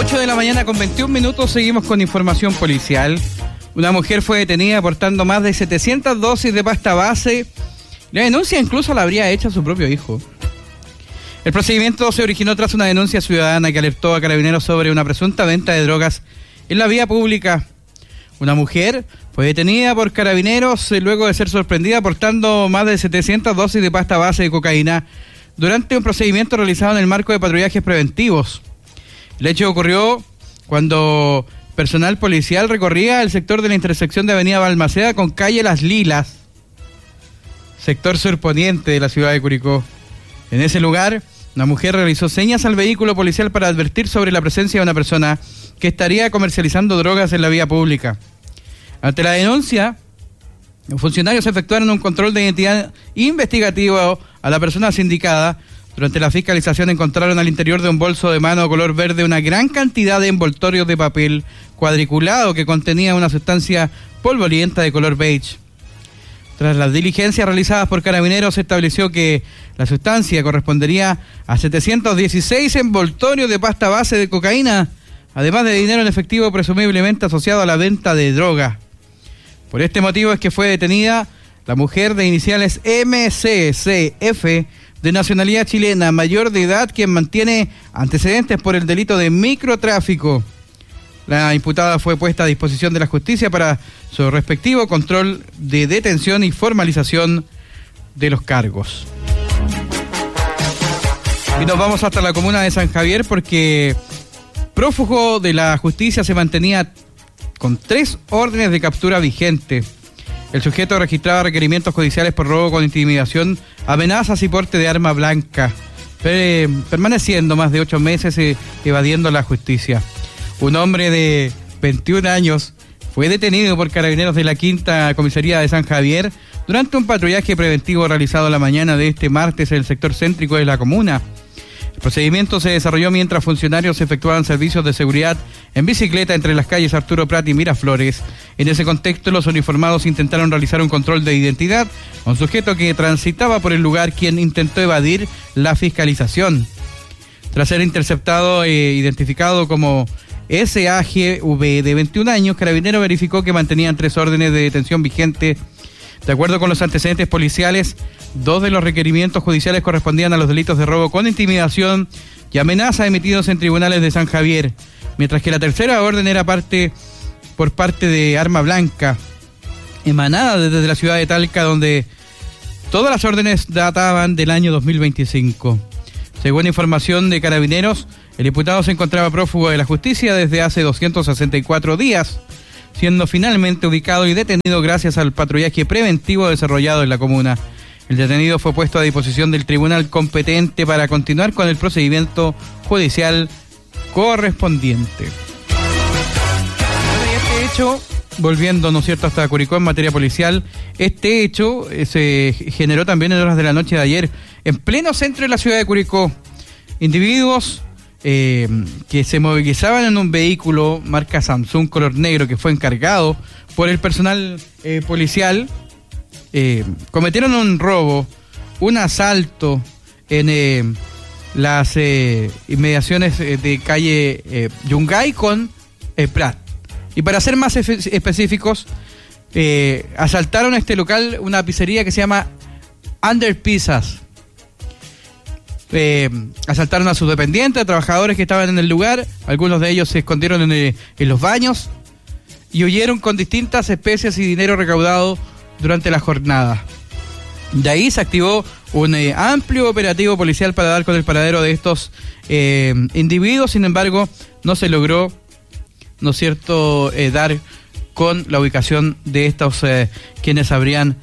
8 de la mañana con 21 minutos, seguimos con información policial. Una mujer fue detenida portando más de 700 dosis de pasta base. La denuncia incluso la habría hecho su propio hijo. El procedimiento se originó tras una denuncia ciudadana que alertó a Carabineros sobre una presunta venta de drogas en la vía pública. Una mujer fue detenida por Carabineros luego de ser sorprendida portando más de 700 dosis de pasta base de cocaína durante un procedimiento realizado en el marco de patrullajes preventivos. El hecho ocurrió cuando personal policial recorría el sector de la intersección de Avenida Balmaceda con calle Las Lilas, sector surponiente de la ciudad de Curicó. En ese lugar, una mujer realizó señas al vehículo policial para advertir sobre la presencia de una persona que estaría comercializando drogas en la vía pública. Ante la denuncia, los funcionarios efectuaron un control de identidad investigativo a la persona sindicada. Durante la fiscalización encontraron al interior de un bolso de mano color verde una gran cantidad de envoltorios de papel cuadriculado que contenía una sustancia polvorienta de color beige. Tras las diligencias realizadas por Carabineros, se estableció que la sustancia correspondería a 716 envoltorios de pasta base de cocaína, además de dinero en efectivo presumiblemente asociado a la venta de droga. Por este motivo es que fue detenida la mujer de iniciales MCCF, de nacionalidad chilena, mayor de edad, quien mantiene antecedentes por el delito de microtráfico. La imputada fue puesta a disposición de la justicia para su respectivo control de detención y formalización de los cargos. Y nos vamos hasta la comuna de San Javier porque prófugo de la justicia se mantenía con 3 órdenes de captura vigentes. El sujeto registraba requerimientos judiciales por robo con intimidación, amenazas y porte de arma blanca, permaneciendo más de 8 meses evadiendo la justicia. Un hombre de 21 años fue detenido por Carabineros de la Quinta Comisaría de San Javier durante un patrullaje preventivo realizado la mañana de este martes en el sector céntrico de la comuna. El procedimiento se desarrolló mientras funcionarios efectuaban servicios de seguridad en bicicleta entre las calles Arturo Prat y Miraflores. En ese contexto, los uniformados intentaron realizar un control de identidad a un sujeto que transitaba por el lugar, quien intentó evadir la fiscalización. Tras ser interceptado e identificado como SAGV de 21 años, Carabinero verificó que mantenían 3 órdenes de detención vigentes. De acuerdo con los antecedentes policiales, 2 de los requerimientos judiciales correspondían a los delitos de robo con intimidación y amenaza emitidos en tribunales de San Javier, mientras que la tercera orden era por parte de arma blanca, emanada desde la ciudad de Talca, donde todas las órdenes databan del año 2025. Según información de Carabineros, el imputado se encontraba prófugo de la justicia desde hace 264 días, siendo finalmente ubicado y detenido gracias al patrullaje preventivo desarrollado en la comuna. El detenido fue puesto a disposición del tribunal competente para continuar con el procedimiento judicial correspondiente. Este hecho, volviendo, ¿no es cierto?, hasta Curicó en materia policial, este hecho se generó también en horas de la noche de ayer, en pleno centro de la ciudad de Curicó. Individuos que se movilizaban en un vehículo marca Samsung color negro que fue encargado por el personal policial, cometieron un robo, un asalto en las inmediaciones de calle Yungay con Prat. Y para ser más específicos, asaltaron este local, una pizzería que se llama Under Pizzas. Asaltaron a sus dependientes, a trabajadores que estaban en el lugar. Algunos de ellos se escondieron en los baños y huyeron con distintas especies y dinero recaudado durante la jornada. De ahí se activó un amplio operativo policial para dar con el paradero de estos individuos. Sin embargo, no se logró, ¿no es cierto?, dar con la ubicación de estos quienes habrían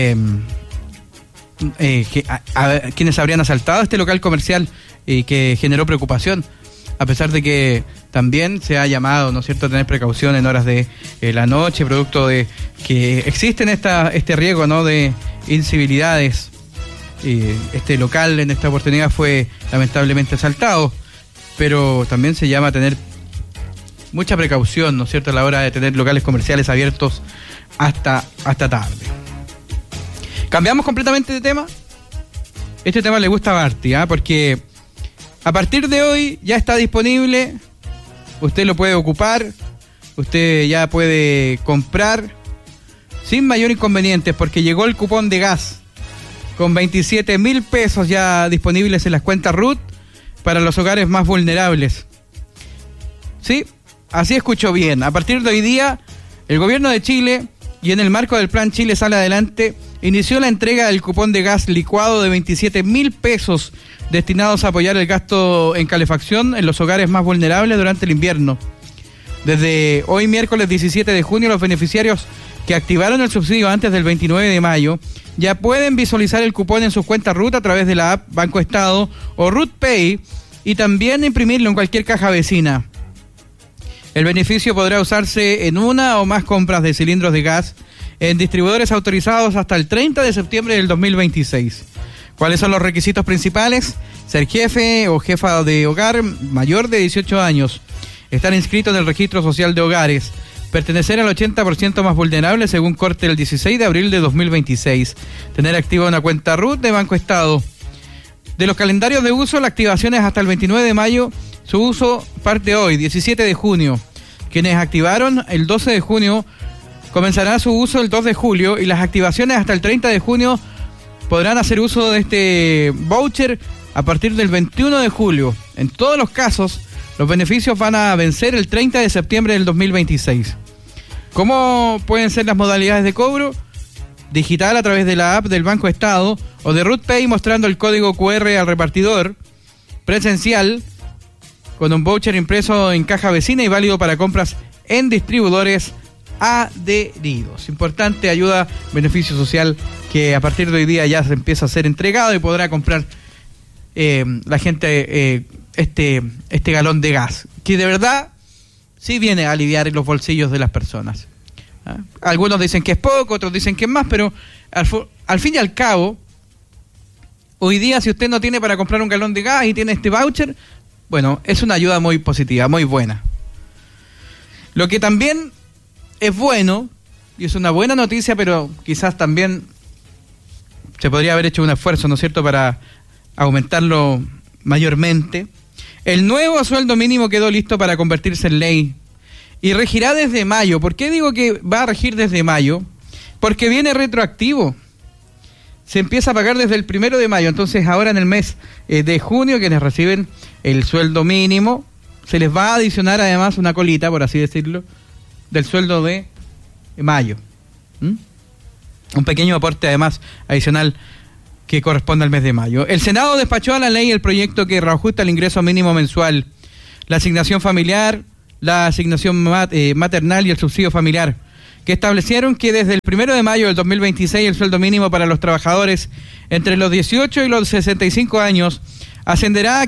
quienes habrían asaltado este local comercial y que generó preocupación, a pesar de que también se ha llamado, ¿no es cierto?, a tener precaución en horas de la noche, producto de que existen este riesgo, ¿no?, de incivilidades. Este local en esta oportunidad fue lamentablemente asaltado, pero también se llama a tener mucha precaución, ¿no es cierto?, a la hora de tener locales comerciales abiertos hasta tarde. Cambiamos completamente de tema. Este tema le gusta a Marti, porque a partir de hoy ya está disponible usted lo puede ocupar, usted ya puede comprar sin mayor inconveniente, porque llegó el cupón de gas con 27.000 pesos ya disponibles en las cuentas RUT para los hogares más vulnerables. Sí, así escuchó bien. A partir de hoy día, el gobierno de Chile, y en el marco del plan Chile Sale Adelante, inició la entrega del cupón de gas licuado de 27.000 pesos destinados a apoyar el gasto en calefacción en los hogares más vulnerables durante el invierno. Desde hoy, miércoles 17 de junio, los beneficiarios que activaron el subsidio antes del 29 de mayo ya pueden visualizar el cupón en sus cuentas RUT a través de la app Banco Estado o RUT Pay, y también imprimirlo en cualquier caja vecina. El beneficio podrá usarse en una o más compras de cilindros de gas en distribuidores autorizados hasta el 30 de septiembre del 2026. ¿Cuáles son los requisitos principales? Ser jefe o jefa de hogar mayor de 18 años, estar inscrito en el Registro Social de Hogares, pertenecer al 80% más vulnerable según corte del 16 de abril de 2026, tener activa una cuenta RUT de Banco Estado. De los calendarios de uso, la activación es hasta el 29 de mayo, su uso parte hoy, 17 de junio. Quienes activaron el 12 de junio comenzará su uso el 2 de julio y las activaciones hasta el 30 de junio podrán hacer uso de este voucher a partir del 21 de julio. En todos los casos, los beneficios van a vencer el 30 de septiembre del 2026. ¿Cómo pueden ser las modalidades de cobro? Digital a través de la app del Banco Estado o de RUT Pay mostrando el código QR al repartidor. Presencial con un voucher impreso en caja vecina y válido para compras en distribuidores adheridos. Importante ayuda, beneficio social que a partir de hoy día ya se empieza a ser entregado y podrá comprar la gente este galón de gas, que de verdad sí viene a aliviar los bolsillos de las personas. ¿Ah? Algunos dicen que es poco, otros dicen que es más, pero al fin y al cabo, hoy día si usted no tiene para comprar un galón de gas y tiene este voucher, bueno, es una ayuda muy positiva, muy buena. Lo que también es bueno, y es una buena noticia, pero quizás también se podría haber hecho un esfuerzo, ¿no es cierto?, para aumentarlo mayormente. El nuevo sueldo mínimo quedó listo para convertirse en ley y regirá desde mayo. ¿Por qué digo que va a regir desde mayo? Porque viene retroactivo. Se empieza a pagar desde el 1 de mayo, entonces ahora en el mes de junio, quienes reciben el sueldo mínimo, se les va a adicionar además una colita, por así decirlo, del sueldo de mayo. Un pequeño aporte además adicional que corresponde al mes de mayo. El Senado despachó a la ley el proyecto que reajusta el ingreso mínimo mensual, la asignación familiar, la asignación maternal y el subsidio familiar, que establecieron que desde el 1 de mayo del 2026 el sueldo mínimo para los trabajadores entre los 18 y los 65 años ascenderá a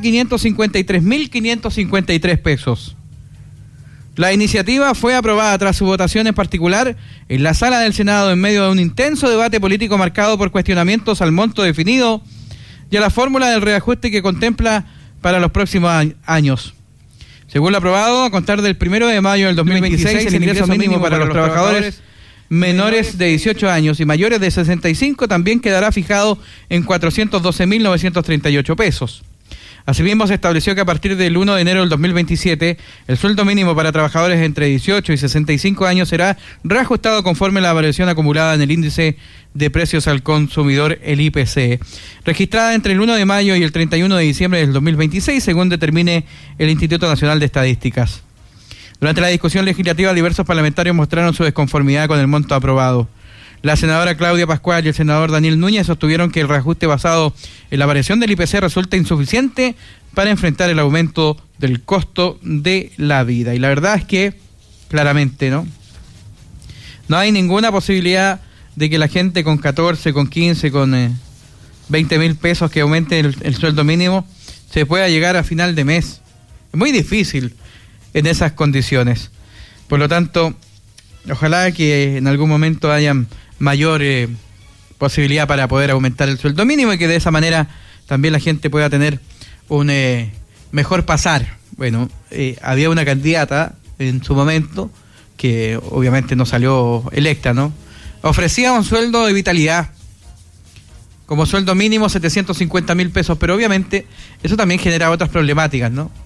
553.553 pesos. La iniciativa fue aprobada tras su votación en particular en la sala del Senado en medio de un intenso debate político marcado por cuestionamientos al monto definido y a la fórmula del reajuste que contempla para los próximos años. Según lo aprobado, a contar del 1 de mayo del 2026, el ingreso mínimo para los trabajadores menores de 18 años y mayores de 65 también quedará fijado en 412.938 pesos. Asimismo, se estableció que a partir del 1 de enero del 2027, el sueldo mínimo para trabajadores entre 18 y 65 años será reajustado conforme a la variación acumulada en el índice de precios al consumidor, el IPC, registrada entre el 1 de mayo y el 31 de diciembre del 2026, según determine el Instituto Nacional de Estadísticas. Durante la discusión legislativa, diversos parlamentarios mostraron su desconformidad con el monto aprobado. La senadora Claudia Pascual y el senador Daniel Núñez sostuvieron que el reajuste basado en la variación del IPC resulta insuficiente para enfrentar el aumento del costo de la vida. Y la verdad es que, claramente, no hay ninguna posibilidad de que la gente con 14, con 15, con 20.000 pesos que aumente el sueldo mínimo se pueda llegar a final de mes. Es muy difícil en esas condiciones. Por lo tanto, ojalá que en algún momento hayan mayor posibilidad para poder aumentar el sueldo mínimo y que de esa manera también la gente pueda tener un mejor pasar. Bueno, había una candidata en su momento que obviamente no salió electa, ¿no? Ofrecía un sueldo de vitalidad como sueldo mínimo 750.000 pesos, pero obviamente eso también genera otras problemáticas, ¿no?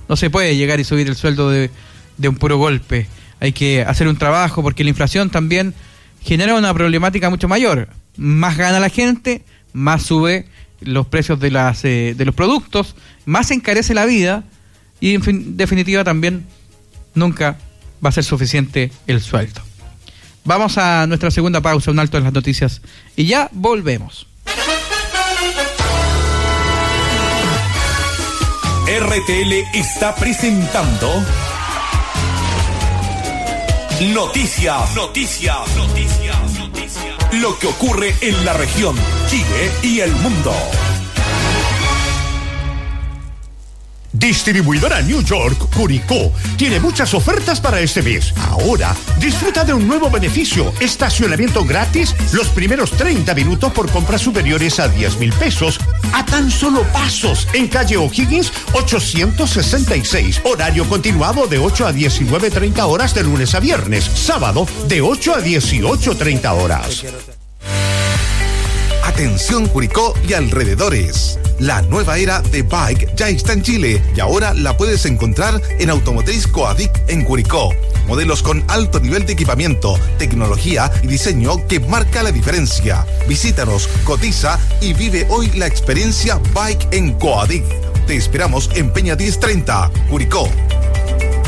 No se puede llegar y subir el sueldo de un puro golpe. Hay que hacer un trabajo porque la inflación también genera una problemática mucho mayor. Más gana la gente, más sube los precios de los productos, más se encarece la vida y en definitiva también nunca va a ser suficiente el sueldo. Vamos a nuestra segunda pausa, un alto en las noticias y ya volvemos. RTL está presentando Noticias. Lo que ocurre en la región, Chile y el mundo. Distribuidora New York, Curicó, tiene muchas ofertas para este mes. Ahora, disfruta de un nuevo beneficio: estacionamiento gratis los primeros 30 minutos por compras superiores a 10,000 pesos, a tan solo pasos, en calle O'Higgins 866. Horario continuado de 8 a 19:30 horas de lunes a viernes. Sábado de 8 a 18:30 horas. Atención Curicó y alrededores. La nueva era de Bike ya está en Chile y ahora la puedes encontrar en Automotriz Coadic en Curicó. Modelos con alto nivel de equipamiento, tecnología y diseño que marca la diferencia. Visítanos, cotiza y vive hoy la experiencia Bike en Coadic. Te esperamos en Peña 1030, Curicó.